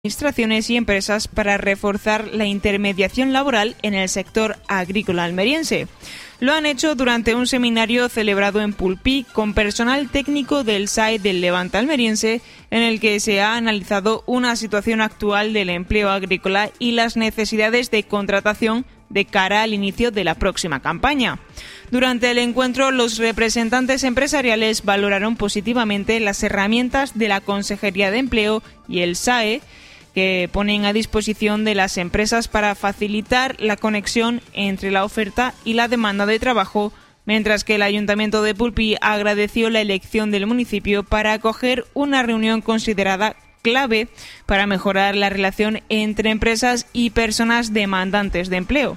administraciones y empresas para reforzar la intermediación laboral en el sector agrícola almeriense. Lo han hecho durante un seminario celebrado en Pulpí con personal técnico del SAE del Levante almeriense, en el que se ha analizado una situación actual del empleo agrícola y las necesidades de contratación de cara al inicio de la próxima campaña. Durante el encuentro, los representantes empresariales valoraron positivamente las herramientas de la Consejería de Empleo y el SAE, que ponen a disposición de las empresas para facilitar la conexión entre la oferta y la demanda de trabajo, mientras que el Ayuntamiento de Pulpí agradeció la elección del municipio para acoger una reunión considerada clave para mejorar la relación entre empresas y personas demandantes de empleo.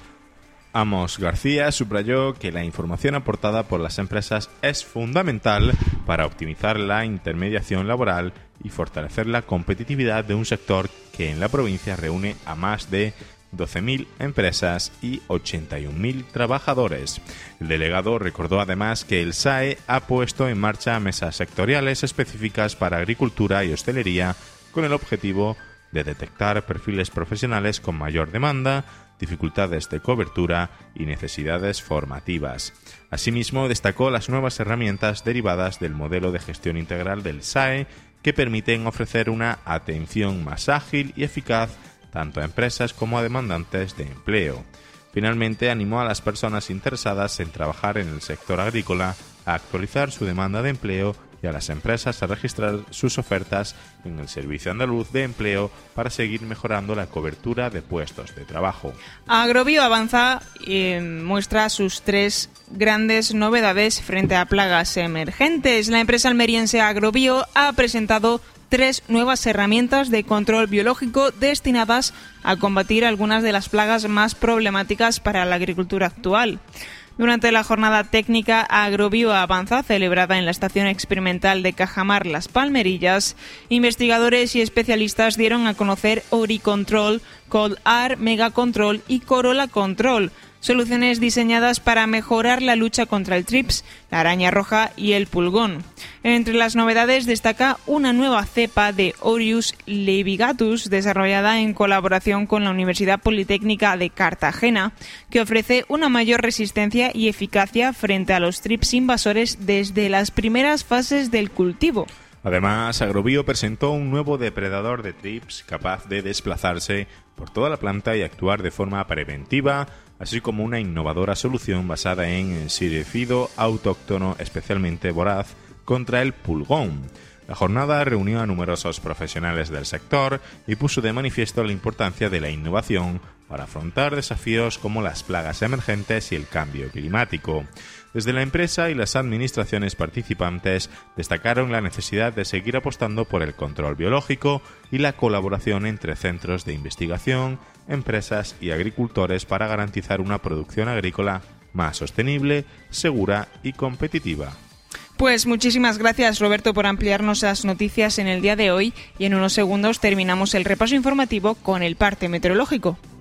Amos García subrayó que la información aportada por las empresas es fundamental para optimizar la intermediación laboral y fortalecer la competitividad de un sector que en la provincia reúne a más de 12.000 empresas y 81.000 trabajadores. El delegado recordó además que el SAE ha puesto en marcha mesas sectoriales específicas para agricultura y hostelería con el objetivo de detectar perfiles profesionales con mayor demanda, dificultades de cobertura y necesidades formativas. Asimismo, destacó las nuevas herramientas derivadas del modelo de gestión integral del SAE que permiten ofrecer una atención más ágil y eficaz tanto a empresas como a demandantes de empleo. Finalmente, animó a las personas interesadas en trabajar en el sector agrícola a actualizar su demanda de empleo y a las empresas a registrar sus ofertas en el Servicio Andaluz de Empleo para seguir mejorando la cobertura de puestos de trabajo. Agrobio avanza y muestra sus 3 grandes novedades frente a plagas emergentes. La empresa almeriense Agrobio ha presentado 3 nuevas herramientas de control biológico destinadas a combatir algunas de las plagas más problemáticas para la agricultura actual. Durante la jornada técnica Agrobio Avanza, celebrada en la Estación Experimental de Cajamar Las Palmerillas, investigadores y especialistas dieron a conocer Oricontrol, Cold-R, Megacontrol y Corolla Control, soluciones diseñadas para mejorar la lucha contra el trips, la araña roja y el pulgón. Entre las novedades destaca una nueva cepa de Orius levigatus desarrollada en colaboración con la Universidad Politécnica de Cartagena, que ofrece una mayor resistencia y eficacia frente a los trips invasores desde las primeras fases del cultivo. Además, Agrobio presentó un nuevo depredador de trips capaz de desplazarse por toda la planta y actuar de forma preventiva, así como una innovadora solución basada en sirifido autóctono especialmente voraz contra el pulgón. La jornada reunió a numerosos profesionales del sector y puso de manifiesto la importancia de la innovación para afrontar desafíos como las plagas emergentes y el cambio climático. Desde la empresa y las administraciones participantes destacaron la necesidad de seguir apostando por el control biológico y la colaboración entre centros de investigación, empresas y agricultores para garantizar una producción agrícola más sostenible, segura y competitiva. Pues muchísimas gracias, Roberto, por ampliarnos las noticias en el día de hoy, y en unos segundos terminamos el repaso informativo con el parte meteorológico.